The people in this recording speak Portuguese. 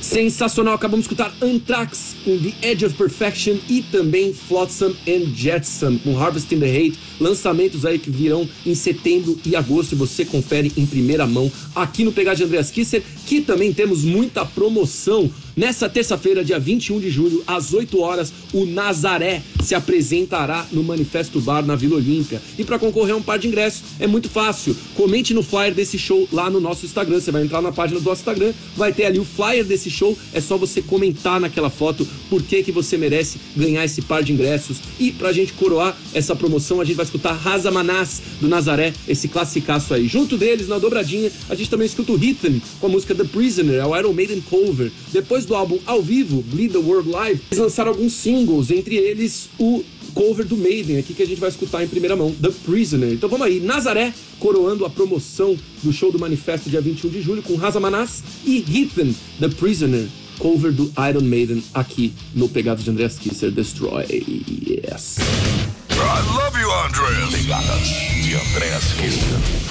Sensacional, acabamos de escutar Anthrax com The Edge of Perfection e também Flotsam and Jetsam com Harvesting the Hate, lançamentos aí que virão em setembro e agosto e você confere em primeira mão aqui no Pegadinha Andreas Kisser, que também temos muita promoção. Nessa terça-feira, dia 21 de julho, às 8 horas, o Nazaré se apresentará no Manifesto Bar na Vila Olímpia. E para concorrer a um par de ingressos, é muito fácil. Comente no flyer desse show lá no nosso Instagram. Você vai entrar na página do nosso Instagram, vai ter ali o flyer desse show. É só você comentar naquela foto por que você merece ganhar esse par de ingressos. E pra gente coroar essa promoção, a gente vai escutar Raza Manás do Nazaré, esse classicaço aí. Junto deles, na dobradinha, a gente também escuta o Rhythm com a música The Prisoner, é o Iron Maiden cover. Depois do álbum ao vivo, Bleed the World Live, eles lançaram alguns singles, entre eles o cover do Maiden, aqui que a gente vai escutar em primeira mão, The Prisoner. Então vamos aí, Nazaré coroando a promoção do show do Manifesto dia 21 de julho com Raza Manás e Rhythm, The Prisoner, cover do Iron Maiden aqui no Pegadas de Andreas Kisser Destroy. Yes. I love you, Andreas. Pegadas de Andreas Kisser.